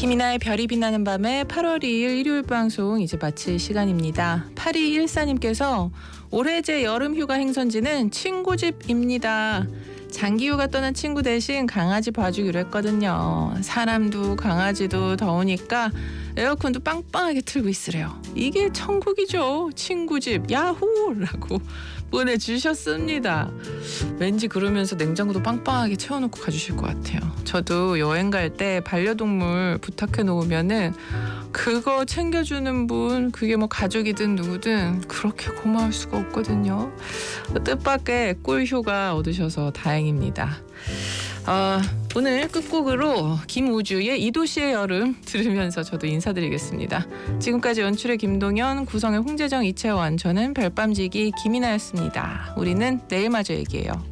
김이나의 별이 빛나는 밤에 8월 2일 일요일 방송 이제 마칠 시간입니다. 8214님께서 올해 제 여름휴가 행선지는 친구 집입니다. 장기휴가 떠난 친구 대신 강아지 봐주기로 했거든요. 사람도 강아지도 더우니까 에어컨도 빵빵하게 틀고 있으래요. 이게 천국이죠. 친구 집 야호라고 보내주셨습니다. 왠지 그러면서 냉장고도 빵빵하게 채워놓고 가주실 것 같아요. 저도 여행 갈 때 반려동물 부탁해 놓으면은 그거 챙겨주는 분, 그게 뭐 가족이든 누구든 그렇게 고마울 수가 없거든요. 뜻밖의 꿀휴가 얻으셔서 다행입니다. 오늘 끝곡으로 김우주의 이 도시의 여름 들으면서 저도 인사드리겠습니다. 지금까지 연출의 김동현, 구성의 홍재정, 이채원, 저는 별밤지기 김이나였습니다. 우리는 내일 마저 얘기해요.